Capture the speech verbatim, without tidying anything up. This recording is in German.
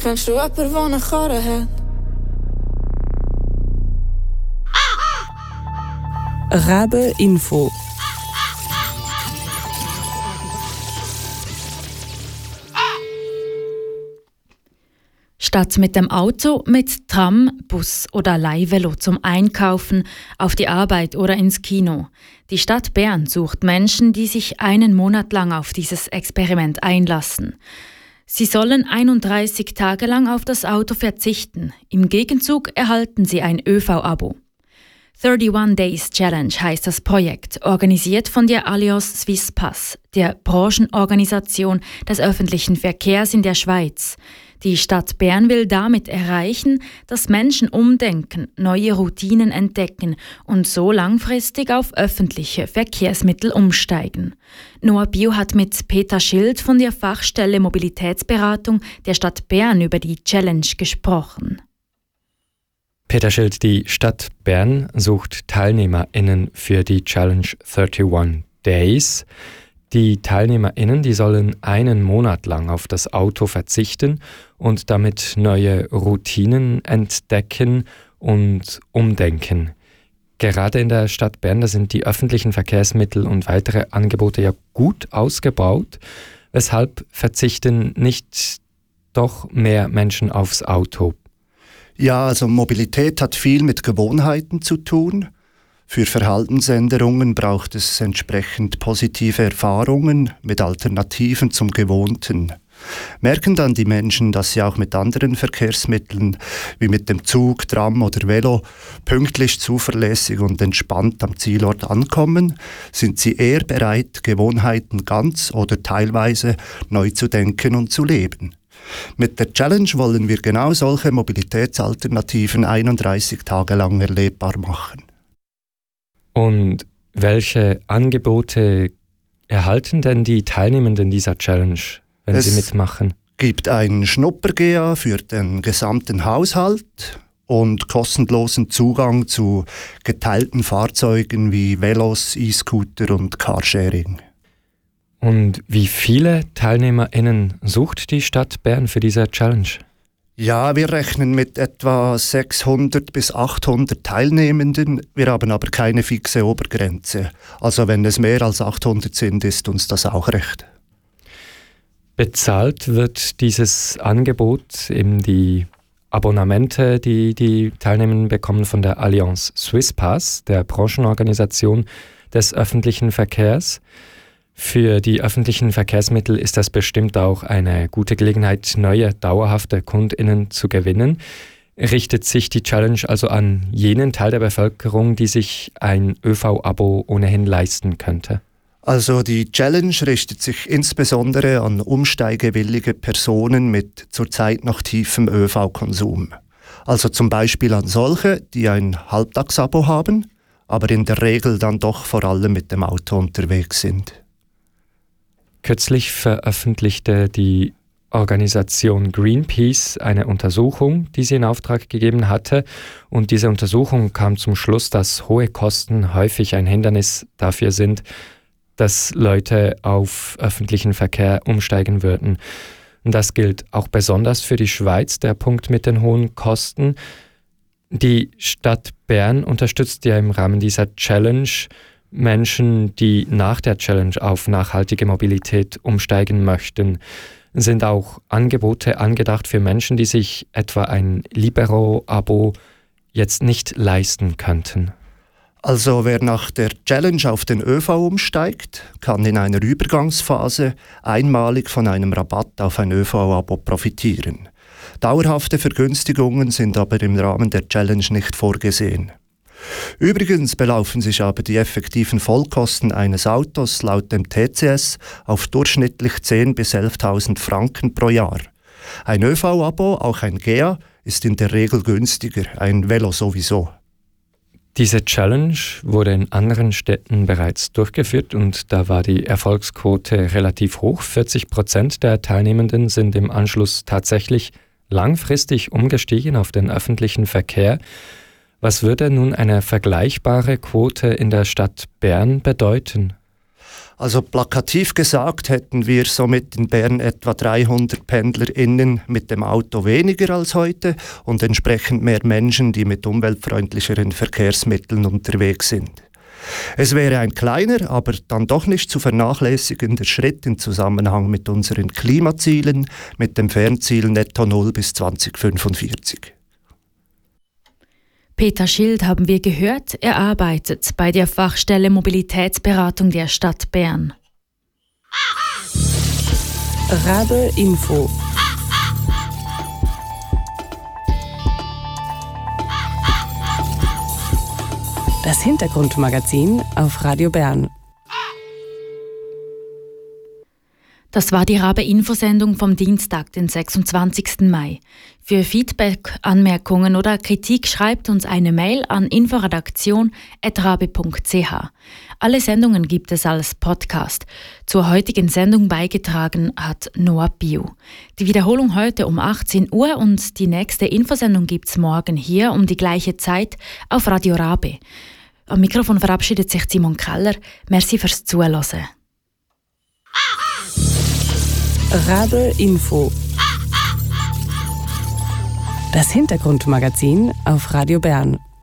Kennst du jemanden, der eine Karre hat? Rabe Info. Statt mit dem Auto, mit Tram, Bus oder Leihvelo zum Einkaufen, auf die Arbeit oder ins Kino. Die Stadt Bern sucht Menschen, die sich einen Monat lang auf dieses Experiment einlassen. Sie sollen einunddreißig Tage lang auf das Auto verzichten. Im Gegenzug erhalten sie ein Ö V-Abo. einunddreißig Days Challenge heißt das Projekt, organisiert von der Allianz Swiss Pass, der Branchenorganisation des öffentlichen Verkehrs in der Schweiz. Die Stadt Bern will damit erreichen, dass Menschen umdenken, neue Routinen entdecken und so langfristig auf öffentliche Verkehrsmittel umsteigen. Noah Bio hat mit Peter Schild von der Fachstelle Mobilitätsberatung der Stadt Bern über die Challenge gesprochen. Peter Schild, die Stadt Bern sucht TeilnehmerInnen für die Challenge einunddreißig Days. Die TeilnehmerInnen, die sollen einen Monat lang auf das Auto verzichten und damit neue Routinen entdecken und umdenken. Gerade in der Stadt Bern, da sind die öffentlichen Verkehrsmittel und weitere Angebote ja gut ausgebaut. Weshalb verzichten nicht doch mehr Menschen aufs Auto? Ja, also Mobilität hat viel mit Gewohnheiten zu tun. Für Verhaltensänderungen braucht es entsprechend positive Erfahrungen mit Alternativen zum Gewohnten. Merken dann die Menschen, dass sie auch mit anderen Verkehrsmitteln wie mit dem Zug, Tram oder Velo pünktlich, zuverlässig und entspannt am Zielort ankommen, sind sie eher bereit, Gewohnheiten ganz oder teilweise neu zu denken und zu leben. Mit der Challenge wollen wir genau solche Mobilitätsalternativen einunddreißig Tage lang erlebbar machen. Und welche Angebote erhalten denn die Teilnehmenden dieser Challenge, wenn es sie mitmachen? Es gibt ein Schnupper-G A für den gesamten Haushalt und kostenlosen Zugang zu geteilten Fahrzeugen wie Velos, E-Scooter und Carsharing. Und wie viele TeilnehmerInnen sucht die Stadt Bern für diese Challenge? Ja, wir rechnen mit etwa sechshundert bis achthundert Teilnehmenden. Wir haben aber keine fixe Obergrenze. Also wenn es mehr als achthundert sind, ist uns das auch recht. Bezahlt wird dieses Angebot, eben die Abonnemente, die die Teilnehmenden bekommen von der Allianz Swiss Pass, der Branchenorganisation des öffentlichen Verkehrs. Für die öffentlichen Verkehrsmittel ist das bestimmt auch eine gute Gelegenheit, neue, dauerhafte KundInnen zu gewinnen. Richtet sich die Challenge also an jenen Teil der Bevölkerung, die sich ein Ö V-Abo ohnehin leisten könnte? Also die Challenge richtet sich insbesondere an umsteigewillige Personen mit zurzeit noch tiefem Ö V-Konsum. Also zum Beispiel an solche, die ein Halbtagsabo haben, aber in der Regel dann doch vor allem mit dem Auto unterwegs sind. Kürzlich veröffentlichte die Organisation Greenpeace eine Untersuchung, die sie in Auftrag gegeben hatte. Und diese Untersuchung kam zum Schluss, dass hohe Kosten häufig ein Hindernis dafür sind, dass Leute auf öffentlichen Verkehr umsteigen würden. Und das gilt auch besonders für die Schweiz, der Punkt mit den hohen Kosten. Die Stadt Bern unterstützt ja im Rahmen dieser Challenge Menschen, die nach der Challenge auf nachhaltige Mobilität umsteigen möchten. Sind auch Angebote angedacht für Menschen, die sich etwa ein Libero-Abo jetzt nicht leisten könnten? Also wer nach der Challenge auf den Ö V umsteigt, kann in einer Übergangsphase einmalig von einem Rabatt auf ein Ö V-Abo profitieren. Dauerhafte Vergünstigungen sind aber im Rahmen der Challenge nicht vorgesehen. Übrigens belaufen sich aber die effektiven Vollkosten eines Autos laut dem T C S auf durchschnittlich zehntausend bis elftausend Franken pro Jahr. Ein Ö V-Abo, auch ein G A, ist in der Regel günstiger, ein Velo sowieso. Diese Challenge wurde in anderen Städten bereits durchgeführt und da war die Erfolgsquote relativ hoch. vierzig Prozent der Teilnehmenden sind im Anschluss tatsächlich langfristig umgestiegen auf den öffentlichen Verkehr. Was würde nun eine vergleichbare Quote in der Stadt Bern bedeuten? Also plakativ gesagt hätten wir somit in Bern etwa dreihundert PendlerInnen mit dem Auto weniger als heute und entsprechend mehr Menschen, die mit umweltfreundlicheren Verkehrsmitteln unterwegs sind. Es wäre ein kleiner, aber dann doch nicht zu vernachlässigender Schritt im Zusammenhang mit unseren Klimazielen, mit dem Fernziel Netto Null bis zweitausendfünfundvierzig. Peter Schild haben wir gehört, er arbeitet bei der Fachstelle Mobilitätsberatung der Stadt Bern. Rabe Info. Das Hintergrundmagazin auf Radio Bern. Das war die Rabe-Infosendung vom Dienstag, den sechsundzwanzigsten Mai. Für Feedback, Anmerkungen oder Kritik schreibt uns eine Mail an inforedaktion at rabe punkt c h. Alle Sendungen gibt es als Podcast. Zur heutigen Sendung beigetragen hat Noah Bio. Die Wiederholung heute um achtzehn Uhr und die nächste Infosendung gibt's morgen hier um die gleiche Zeit auf Radio Rabe. Am Mikrofon verabschiedet sich Simon Keller. Merci fürs Zuhören. Rabe Info. Das Hintergrundmagazin auf Radio Bern.